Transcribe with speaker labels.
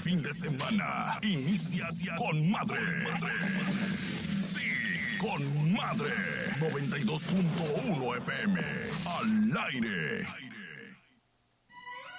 Speaker 1: fin de semana inicia con madre. Sí, con madre. 92.1 FM. Al aire.